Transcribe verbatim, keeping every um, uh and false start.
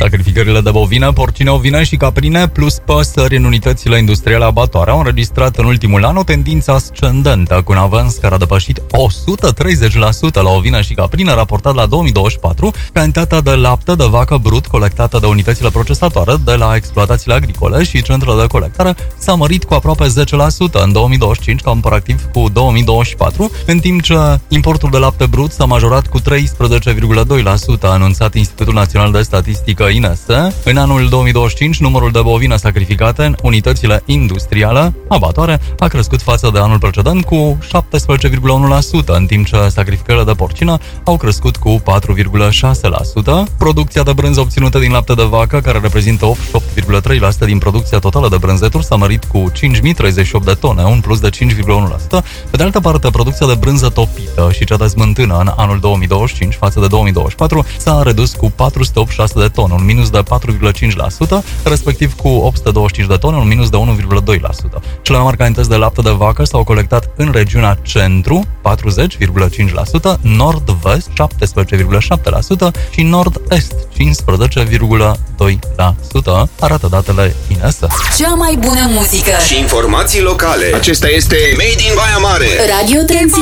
Sacrificările de bovine, porcine, ovine și caprine plus păsări în unitățile industriale abatoare au înregistrat în ultimul an o tendință ascendentă, cu un avans care a depășit o sută treizeci la sută la ovine și caprine raportat la două mii douăzeci și patru. Cantitatea de lapte de vacă brut colectată de unitățile procesatoare de la exploatațiile agricole și centrele de colectare s-a mărit cu aproape zece la sută în două mii douăzeci și cinci comparativ cu două mii douăzeci și patru, în timp ce importul de lapte brut s-a majorat cu treisprezece virgulă doi la sută, a anunțat Institutul Național de Statistică I N S. În anul două mii douăzeci și cinci, numărul de bovine sacrificate în unitățile industriale abatoare a crescut față de anul precedent cu șaptesprezece virgulă unu la sută, în timp ce sacrificările de porcină au crescut cu patru virgulă șase la sută. Producția de brânză obținută din lapte de vacă, care reprezintă optzeci și opt virgulă trei la sută din producția totală de brânzeturi, s-a mărit cu cinci mii treizeci și opt de tone, un plus de cinci virgulă unu la sută. Pe de altă parte, producția de brânză topită și cea de smântână în anul două mii douăzeci și cinci față de două mii douăzeci și patru s-a redus cu patru sute optzeci și șase de tone, un minus de patru virgulă cinci la sută, respectiv cu opt sute douăzeci și cinci de tone, un minus de unu virgulă doi la sută. Cele mai mari cantități de lapte de vacă s-au colectat în regiunea centru, patruzeci virgulă cinci la sută, nord-vest, șaptesprezece virgulă șapte la sută și nord-est, cincisprezece virgulă doi la sută, arată datele I N S. Cea mai bună muzică și informații locale. Acesta este Made in Baia Mare. Radio Trend